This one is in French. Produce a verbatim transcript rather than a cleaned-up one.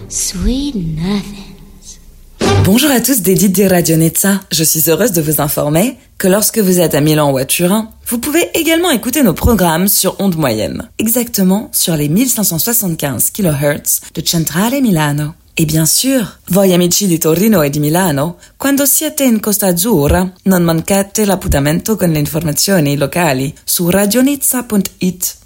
Sweet nothings. Bonjour à tous des Dites di Ragionezza. Je suis heureuse de vous informer que lorsque vous êtes à Milan ou à Turin, vous pouvez également écouter nos programmes sur ondes moyennes, exactement sur les mille cinq cent soixante-quinze kilohertz de Centrale Milano. E bien sûr, voi amici di Torino e di Milano, quando siete in Costa Azzurra, non mancate l'appuntamento con le informazioni locali su ragionezza punto it.